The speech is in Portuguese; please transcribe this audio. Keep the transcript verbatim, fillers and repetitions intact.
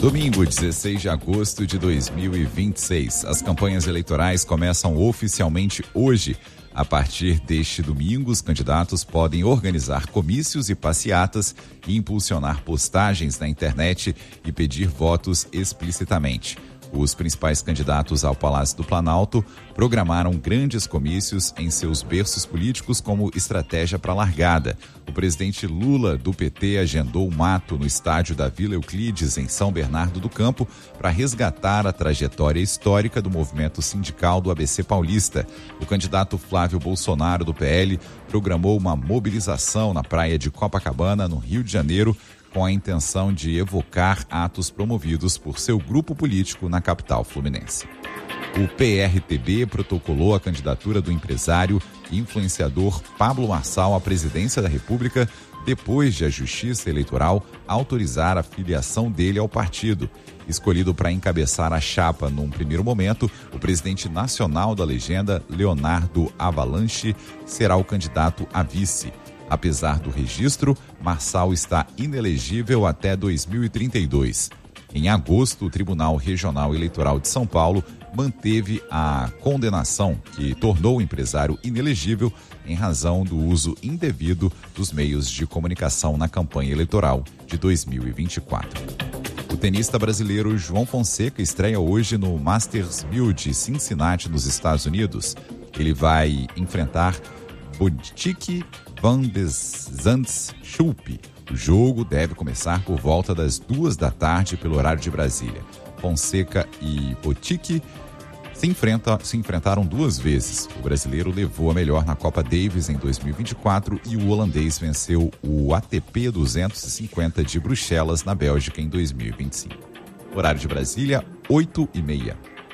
Domingo, dezesseis de agosto de dois mil e vinte e seis. As campanhas eleitorais começam oficialmente hoje. A partir deste domingo, os candidatos podem organizar comícios e passeatas e impulsionar postagens na internet e pedir votos explicitamente. Os principais candidatos ao Palácio do Planalto programaram grandes comícios em seus berços políticos como estratégia para a largada. O presidente Lula, do P T, agendou um ato no estádio da Vila Euclides, em São Bernardo do Campo, para resgatar a trajetória histórica do movimento sindical do A B C paulista. O candidato Flávio Bolsonaro, do P L, programou uma mobilização na praia de Copacabana, no Rio de Janeiro, com a intenção de evocar atos promovidos por seu grupo político na capital fluminense. O P R T B protocolou a candidatura do empresário e influenciador Pablo Marçal à presidência da República depois de a Justiça Eleitoral autorizar a filiação dele ao partido. Escolhido para encabeçar a chapa num primeiro momento, o presidente nacional da legenda, Leonardo Avalanche, será o candidato a vice. Apesar do registro, Marçal está inelegível até dois mil e trinta e dois. Em agosto, o Tribunal Regional Eleitoral de São Paulo manteve a condenação que tornou o empresário inelegível em razão do uso indevido dos meios de comunicação na campanha eleitoral de dois mil e vinte e quatro. O tenista brasileiro João Fonseca estreia hoje no Masters mil de Cincinnati, nos Estados Unidos. Ele vai enfrentar Botic van de Zandschulp. O jogo deve começar por volta das duas da tarde pelo horário de Brasília. Fonseca e Botic se, enfrenta, se enfrentaram duas vezes. O brasileiro levou a melhor na Copa Davis em dois mil e vinte e quatro e o holandês venceu o A T P duzentos e cinquenta de Bruxelas, na Bélgica, em dois mil e vinte e cinco. Horário de Brasília, oito e meia.